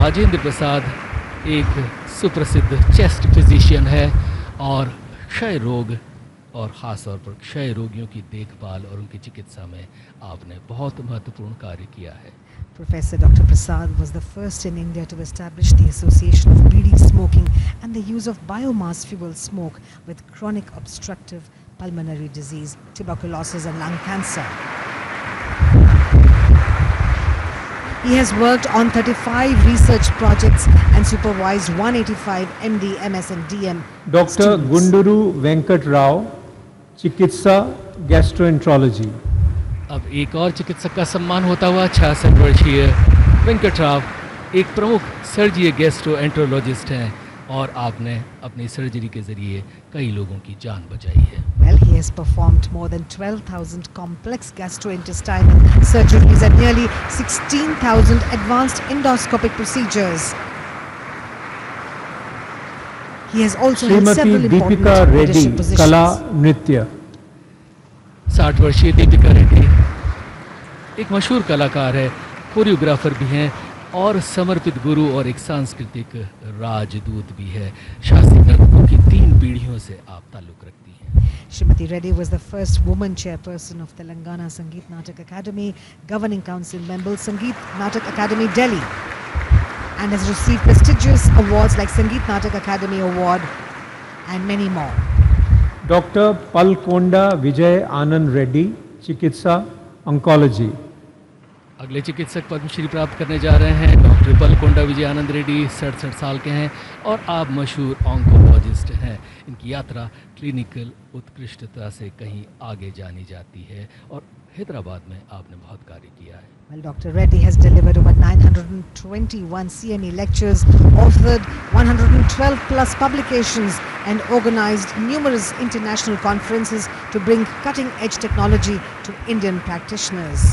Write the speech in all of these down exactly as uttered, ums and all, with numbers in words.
राजेंद्र प्रसाद एक सुप्रसिद्ध chest physician है और क्षय रोग और ख़ास तौर पर क्षय रोगियों की देखभाल और उनकी चिकित्सा में आपने बहुत महत्वपूर्ण कार्य किया है। Professor Doctor Prasad was the first in India to establish the association of bidi smoking and the use of biomass fuel smoke with chronic obstructive pulmonary disease, tuberculosis and lung cancer. He has worked on thirty-five research projects and supervised one hundred eighty-five M D, M S and D M. Doctor Gunduru Venkat Rao, चिकित्सा gastroenterology. अब एक और चिकित्सक का सम्मान होता हुआ छियासठ वर्षीय वेंकट राव एक प्रमुख सर्जरी गैस्ट्रोएंट्रोलॉजिस्ट हैं और आपने अपनी सर्जरी के जरिए कई लोगों की जान बचाई है। Well, he has performed more than twelve thousand complex gastrointestinal surgeries and nearly sixteen thousand advanced endoscopic procedures. He has also held several important leadership positions. कला नृत्य। साठ वर्षीय दीपिका रेड्डी एक मशहूर कलाकार है, कोरियोग्राफर भी हैं और समर्पित गुरु और एक सांस्कृतिक राजदूत भी है। शास्त्रीय नृत्यों की तीन पीढ़ियों से आप ताल्लुक रखती हैं। Srimati Reddy was the first woman chairperson of Telangana Sangeet Natak Academy, governing council member Sangeet Natak Academy Delhi, and has received prestigious awards like Sangeet Natak Academy Award and many more. Doctor Palkonda Vijay Anand Reddy, चिकित्सा oncology. अगले चिकित्सक पद्मश्री प्राप्त करने जा रहे हैं doctor Palakonda Vijay Anand Reddy, सड़सठ साल के हैं और आप मशहूर ऑन्कोलॉजिस्ट हैं। इनकी यात्रा क्लिनिकल उत्कृष्टता से कहीं आगे जानी जाती है और हैदराबाद में आपने बहुत कार्य किया है। Well, Doctor Reddy has delivered over nine hundred twenty-one C M E lectures, authored one hundred twelve plus publications and organized numerous international conferences to bring cutting-edge technology to Indian practitioners.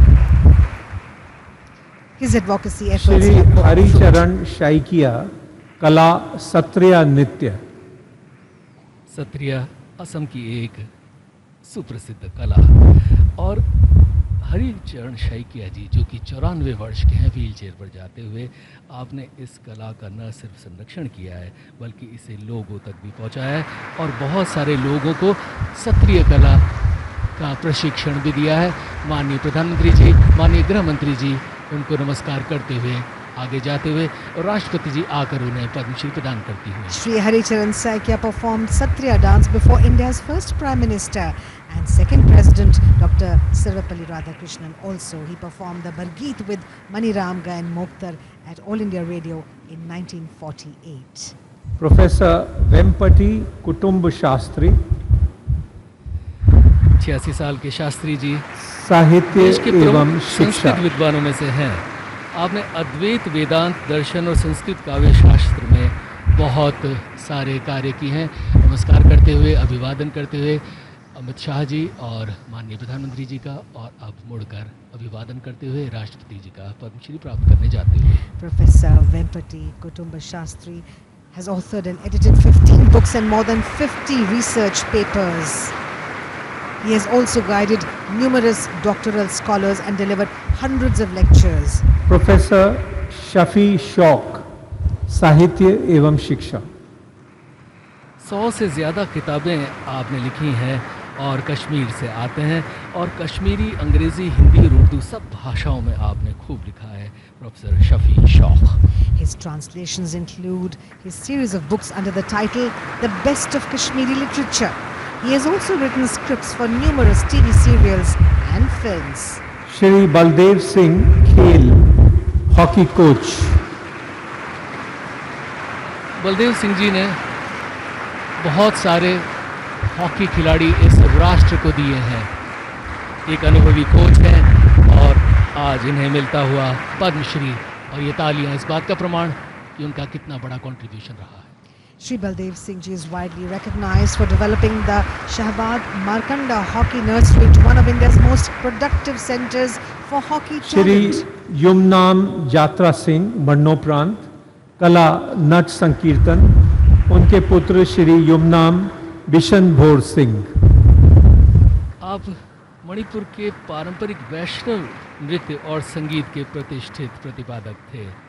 His advocacy efforts Shri have borne fruit. Haricharan शाइकिया, कला सत्रिया नृत्य। सत्रिया असम की एक सुप्रसिद्ध कला और हरिचरण शाइकिया जी जो कि चौरानवे वर्ष के हैं, व्हील चेयर पर जाते हुए आपने इस कला का न सिर्फ संरक्षण किया है बल्कि इसे लोगों तक भी पहुंचाया है और बहुत सारे लोगों को सत्रिय कला का प्रशिक्षण भी दिया है। माननीय प्रधानमंत्री जी, माननीय गृह मंत्री जी उनको नमस्कार करते हुए आगे जाते हुए और राष्ट्रपति जी आकर उन्हें पद्मश्री प्रदान करती हुई। Shri Haricharan Saikia performed Satriya dance before India's first Prime Minister and second President Doctor Sarvepalli Radhakrishnan. Also, he performed the Bargeet with Mani Ramga and Moktar at All India Radio in nineteen forty-eight. Professor Vempati Kutumb Shastri, छियासी साल के शास्त्री जी साहित्य देश के एवं प्रमुख शिक्षा। संस्कृत विद्वानों में से हैं। आपने अद्वैत वेदांत दर्शन और संस्कृत काव्य शास्त्र में बहुत सारे कार्य किए हैं। नमस्कार करते हुए, अभिवादन करते हुए अमित शाह जी और माननीय प्रधानमंत्री जी का और अब मुड़कर अभिवादन करते हुए राष्ट्रपति जी का पद्मश्री प्राप्त करने जाते हुए। Professor Vempati Kutumba Shastri has authored and edited fifteen books and more than fifty research papers. He has also guided numerous doctoral scholars and delivered hundreds of lectures. Professor Shafi शौक, साहित्य एवं शिक्षा। सौ से ज़्यादा किताबें आपने लिखी हैं और कश्मीर से आते हैं और कश्मीरी, अंग्रेज़ी, हिंदी और उर्दू सब भाषाओं में आपने खूब लिखा है। प्रोफेसर शफी शौक। His translations include his series of books under the title The Best of Kashmiri Literature. He has also written scripts for numerous T V serials and films. Shri Baldev Singh खेल, हॉकी कोच। बलदेव सिंह जी ने बहुत सारे हॉकी खिलाड़ी इस राष्ट्र को दिए हैं। एक अनुभवी कोच हैं और आज इन्हें मिलता हुआ पद्मश्री और ये तालियां इस बात का प्रमाण कि उनका कितना बड़ा कंट्रीब्यूशन रहा है। Shri Baldev Singh Ji is widely recognized for developing the Shahbaz Markanda Hockey Nursery into one of India's most productive centers for hockey Shri talent. Yumnam यात्रा सिंह, मरणोपरांत, कला नट संकीर्तन। उनके पुत्र श्री युमनाम बिशन भोर सिंह। आप मणिपुर के पारंपरिक वैष्णव नृत्य और संगीत के प्रतिष्ठित प्रतिपादक थे।